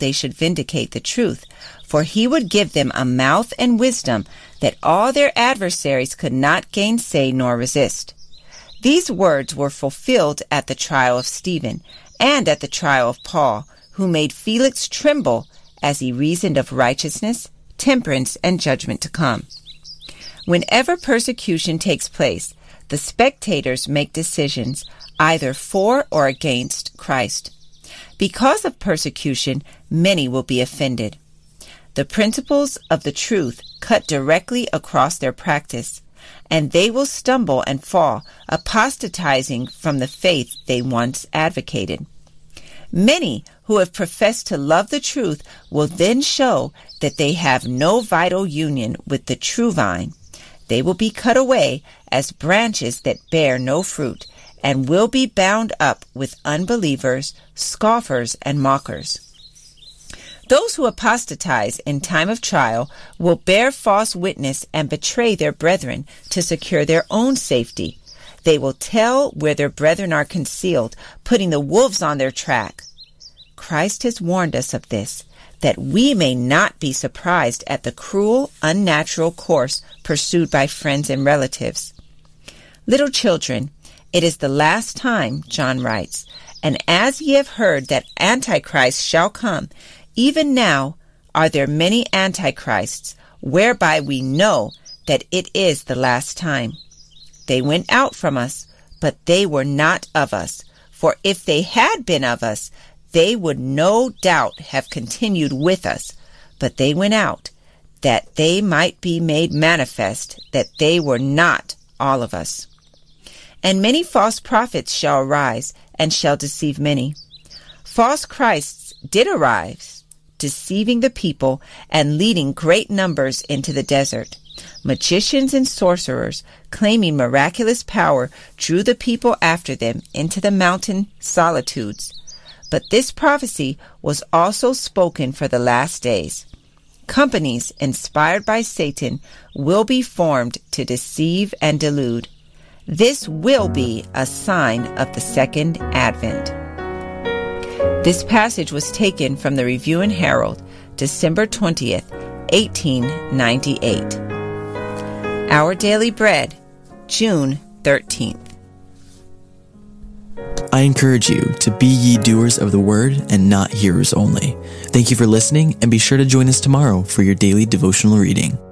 they should vindicate the truth, for he would give them a mouth and wisdom that all their adversaries could not gainsay nor resist. These words were fulfilled at the trial of Stephen and at the trial of Paul, who made Felix tremble as he reasoned of righteousness, temperance, and judgment to come. Whenever persecution takes place, the spectators make decisions either for or against Christ. Because of persecution, many will be offended. The principles of the truth cut directly across their practice, and they will stumble and fall, apostatizing from the faith they once advocated. Many who have professed to love the truth will then show that they have no vital union with the true vine. They will be cut away as branches that bear no fruit, and will be bound up with unbelievers, scoffers, and mockers. Those who apostatize in time of trial will bear false witness and betray their brethren to secure their own safety. They will tell where their brethren are concealed, putting the wolves on their track. Christ has warned us of this, that we may not be surprised at the cruel, unnatural course pursued by friends and relatives. Little children, it is the last time, John writes, and as ye have heard that Antichrist shall come, even now are there many Antichrists, whereby we know that it is the last time. They went out from us, but they were not of us. For if they had been of us, they would no doubt have continued with us. But they went out, that they might be made manifest that they were not all of us. And many false prophets shall arise, and shall deceive many. False Christs did arise, deceiving the people, and leading great numbers into the desert. Magicians and sorcerers, claiming miraculous power, drew the people after them into the mountain solitudes. But this prophecy was also spoken for the last days. Companies inspired by Satan will be formed to deceive and delude. This will be a sign of the second advent. This passage was taken from the Review and Herald, December 20th, 1898. Our Daily Bread, June 13th. I encourage you to be ye doers of the word and not hearers only. Thank you for listening, and be sure to join us tomorrow for your daily devotional reading.